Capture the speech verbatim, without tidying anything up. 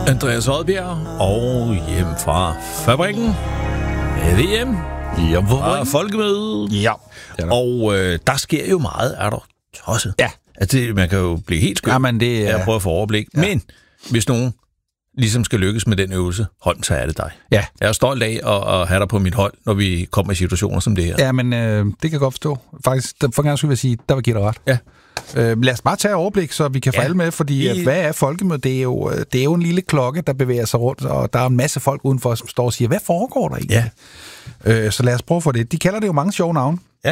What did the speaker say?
Andreas Oddbjerg og hjem fra fabrikken. V M. Ja, Fra folkemødet. Ja. Og øh, der sker jo meget, er der tosset. Ja. Altså, det, man kan jo blive helt skøn. Jamen, det er... Jeg prøver at få overblik. Ja. Men hvis nogen ligesom skal lykkes med den øvelse, hold, så er det dig. Ja. Jeg er stolt af at, at have dig på mit hold, når vi kommer i situationer som det her. Ja, men øh, det kan jeg godt forstå. Faktisk, der, for gang skulle jeg sige, der var givet ret. Ja. Øh, lad os bare tage overblik, så vi kan få Ja. alle med, fordi I... at, hvad er folkemødet? Det er, jo, det er jo en lille klokke, der bevæger sig rundt, og der er en masse folk udenfor, som står og siger, hvad foregår der egentlig? Ja. Øh, så lad os prøve for det. De kalder det jo mange sjove navne. Ja.